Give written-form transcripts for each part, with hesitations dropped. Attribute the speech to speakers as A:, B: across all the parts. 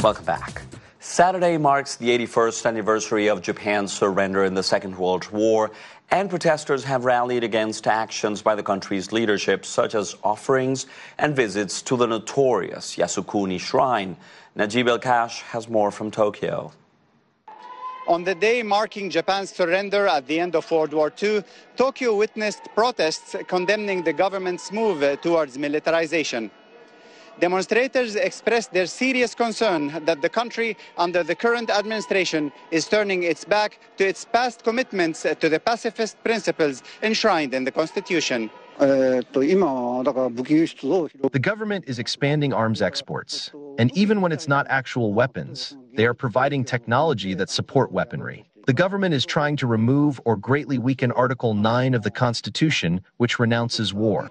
A: Welcome back. Saturday marks the 81st anniversary of Japan's surrender in the Second World War, and protesters have rallied against actions by the country's leadership, such as offerings and visits to the notorious Yasukuni Shrine. Najib El-Kash has more from Tokyo.
B: On the day marking Japan's surrender at the end of World War II, Tokyo witnessed protests condemning the government's move towards militarization. Demonstrators expressed their serious concern that the country under the current administration is turning its back to its past commitments to the pacifist principles enshrined in the Constitution.
C: The government is expanding arms exports, and even when it's not actual weapons, they are providing technology that support weaponry. The government is trying to remove or greatly weaken Article 9 of the Constitution, which renounces war.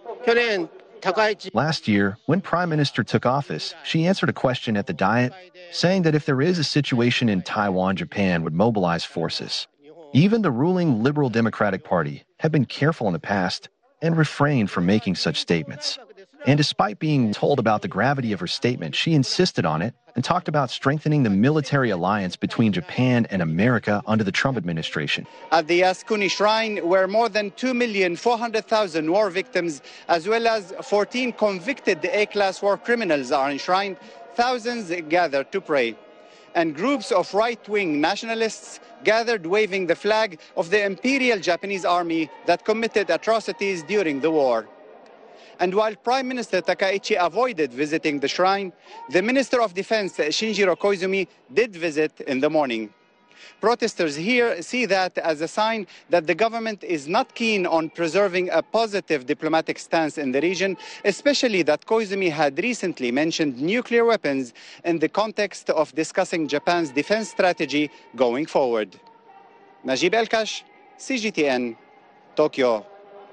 C: Last year, when Prime Minister took office, she answered a question at the Diet, saying that if there is a situation in Taiwan, Japan would mobilize forces. Even the ruling Liberal Democratic Party had been careful in the past and refrained from making such statements. And despite being told about the gravity of her statement, she insisted on it and talked about strengthening the military alliance between Japan and America under the Trump administration.
B: At the Yasukuni Shrine, where more than 2,400,000 war victims, as well as 14 convicted A-class war criminals are enshrined, thousands gathered to pray. And groups of right-wing nationalists gathered waving the flag of the Imperial Japanese Army that committed atrocities during the war. And while Prime Minister Takaichi avoided visiting the shrine, the Minister of Defense Shinjiro Koizumi did visit in the morning. Protesters here see that as a sign that the government is not keen on preserving a positive diplomatic stance in the region, especially that Koizumi had recently mentioned nuclear weapons in the context of discussing Japan's defense strategy going forward. Najib El-Kash, CGTN, Tokyo.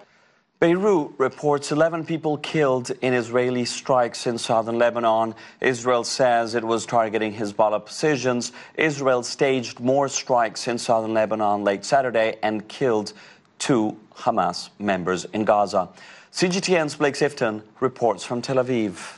A: Beirut reports 11 people killed in Israeli strikes in southern Lebanon. Israel says it was targeting Hezbollah positions. Israel staged more strikes in southern Lebanon late Saturday and killed 2 Hamas members in Gaza. CGTN's Blake Sifton reports from Tel Aviv.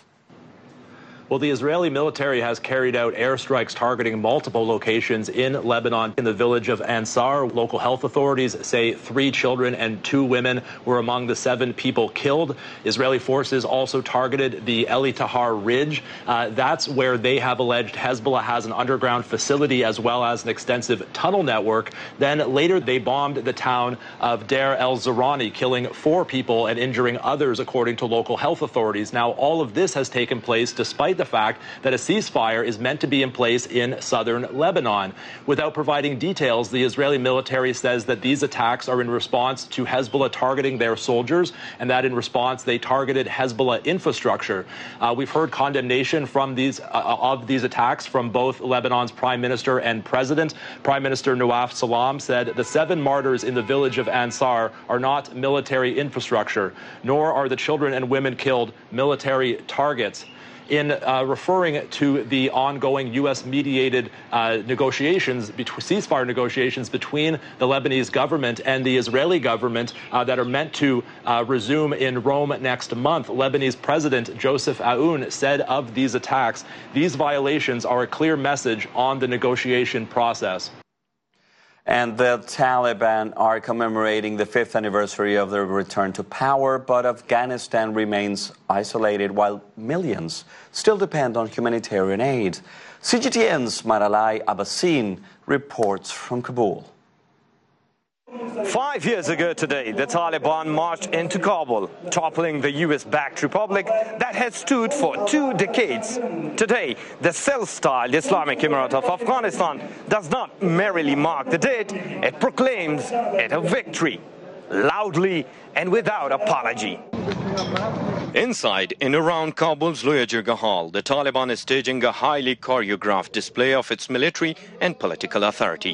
D: Well, the Israeli military has carried out airstrikes targeting multiple locations in Lebanon. In the village of Ansar, local health authorities say 3 children and 2 women were among the 7 people killed. Israeli forces also targeted the Eli Tahar Ridge. That's where they have alleged Hezbollah has an underground facility as well as an extensive tunnel network. Then later they bombed the town of Deir el-Zorani, killing 4 people and injuring others, according to local health authorities. Now, all of this has taken place despite the fact that a ceasefire is meant to be in place in southern Lebanon. Without providing details, the Israeli military says that these attacks are in response to Hezbollah targeting their soldiers, and that in response they targeted Hezbollah infrastructure. We've heard condemnation from of these attacks from both Lebanon's prime minister and president. Prime Minister Nawaf Salam said the 7 martyrs in the village of Ansar are not military infrastructure, nor are the children and women killed military targets. In referring to the ongoing U.S.-mediated ceasefire negotiations between the Lebanese government and the Israeli government that are meant to resume in Rome next month, Lebanese President Joseph Aoun said of these attacks, these violations are a clear message on the negotiation process.
A: And the Taliban are commemorating the 5th anniversary of their return to power, but Afghanistan remains isolated while millions still depend on humanitarian aid. CGTN's Maralai Abbasin reports from Kabul.
E: 5 years ago today, the Taliban marched into Kabul, toppling the US-backed republic that had stood for 2 decades. Today, the self-styled Islamic Emirate of Afghanistan does not merely mark the date, it proclaims it a victory, loudly and without apology. Inside and around Kabul's Loya Jirga Hall, the Taliban is staging a highly choreographed display of its military and political authority.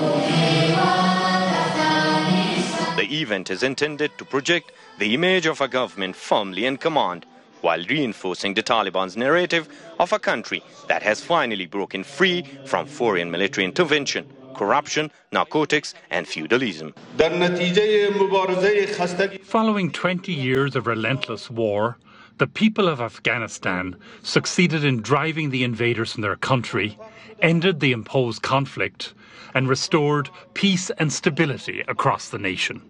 E: The event is intended to project the image of a government firmly in command, while reinforcing the Taliban's narrative of a country that has finally broken free from foreign military intervention, corruption, narcotics, and feudalism.
F: Following 20 years of relentless war, The people of Afghanistan succeeded in driving the invaders from their country, ended the imposed conflict, and restored peace and stability across the nation.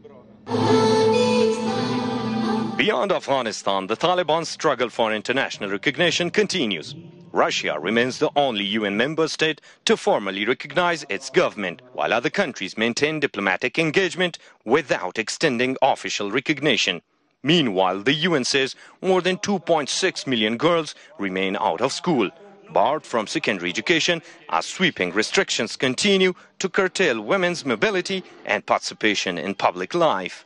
E: Beyond Afghanistan, the Taliban's struggle for international recognition continues. Russia remains the only UN member state to formally recognize its government, while other countries maintain diplomatic engagement without extending official recognition. Meanwhile, the UN says more than 2.6 million girls remain out of school, barred from secondary education, as sweeping restrictions continue to curtail women's mobility and participation in public life.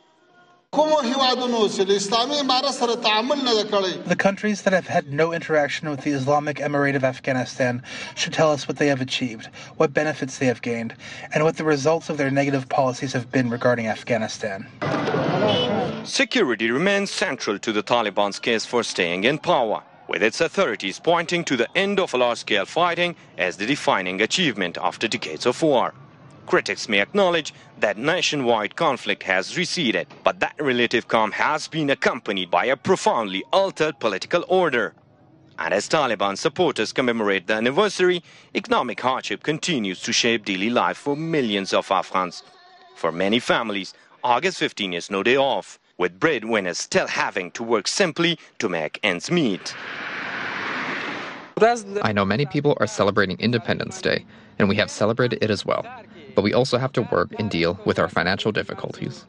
G: The countries that have had no interaction with the Islamic Emirate of Afghanistan should tell us what they have achieved, what benefits they have gained, and what the results of their negative policies have been regarding Afghanistan.
E: Security remains central to the Taliban's case for staying in power, with its authorities pointing to the end of large-scale fighting as the defining achievement after decades of war. Critics may acknowledge that nationwide conflict has receded, but that relative calm has been accompanied by a profoundly altered political order. And as Taliban supporters commemorate the anniversary, economic hardship continues to shape daily life for millions of Afghans. For many families, August 15 is no day off, with breadwinners still having to work simply to make ends meet.
H: I know many people are celebrating Independence Day, and we have celebrated it as well. But we also have to work and deal with our financial difficulties.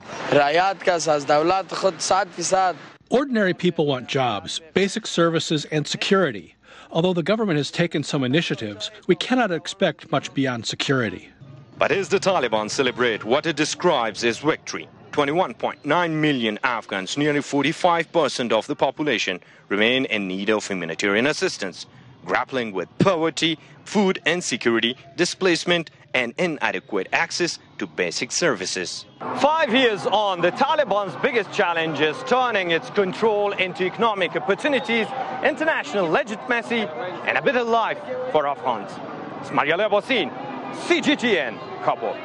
I: Ordinary people want jobs, basic services, and security. Although the government has taken some initiatives, we cannot expect much beyond security.
E: But as the Taliban celebrate what it describes as victory, 21.9 million Afghans, nearly 45% of the population, remain in need of humanitarian assistance, grappling with poverty, food insecurity, displacement, and inadequate access to basic services. 5 years on, the Taliban's biggest challenge is turning its control into economic opportunities, international legitimacy, and a better life for Afghans. Ismail Abbasin, CGTN, Kabul.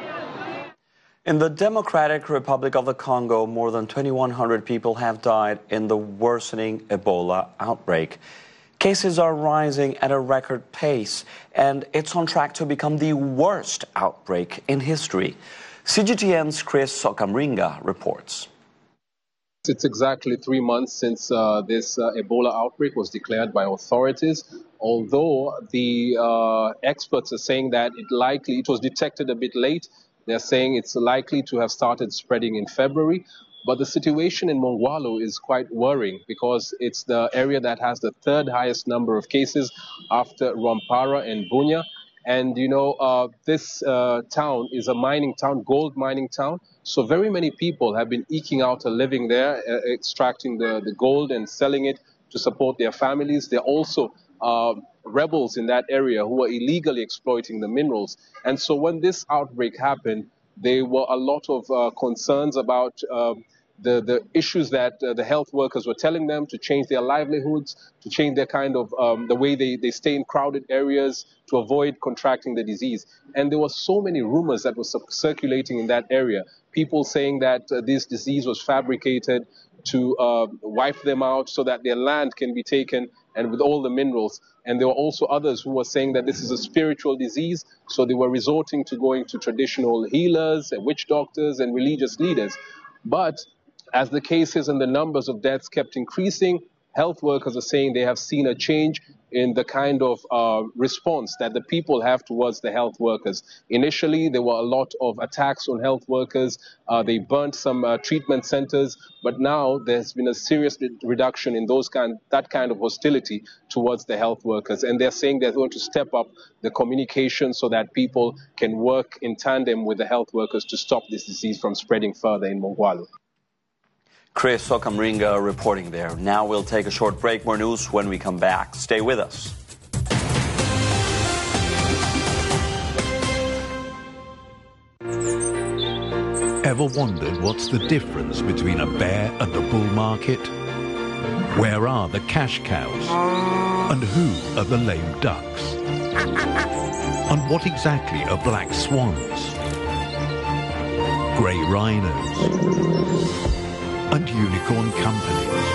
A: In the Democratic Republic of the Congo, more than 2,100 people have died in the worsening Ebola outbreak. Cases are rising at a record pace, and it's on track to become the worst outbreak in history. CGTN's Chris Sokamringa reports.
J: It's exactly 3 months since this Ebola outbreak was declared by authorities, although the experts are saying that it was detected a bit late. They're saying it's likely to have started spreading in February. But the situation in Mongwalu is quite worrying because it's the area that has the third highest number of cases after Rwampara and Bunia. And, this town is a mining town, gold mining town. So very many people have been eking out a living there, extracting the gold and selling it to support their families. There are also rebels in that area who are illegally exploiting the minerals. And so when this outbreak happened, there were a lot of concerns about the issues that the health workers were telling them to change their livelihoods, to change their kind of the way they stay in crowded areas to avoid contracting the disease. And there were so many rumors that were circulating in that area. People saying that this disease was fabricated to wipe them out so that their land can be taken and with all the minerals. And there were also others who were saying that this is a spiritual disease, so they were resorting to going to traditional healers and witch doctors and religious leaders. But as the cases and the numbers of deaths kept increasing, health workers are saying they have seen a change in the kind of response that the people have towards the health workers. Initially, there were a lot of attacks on health workers. They burnt some treatment centers, but now there's been a serious reduction in that kind of hostility towards the health workers. And they're saying they're going to step up the communication so that people can work in tandem with the health workers to stop this disease from spreading further in Mongwalu.
A: Chris Sokamringa reporting there. Now we'll take a short break. More news when we come back. Stay with us.
K: Ever wondered what's the difference between a bear and a bull market? Where are the cash cows? And who are the lame ducks? And what exactly are black swans? Grey rhinos? And unicorn company.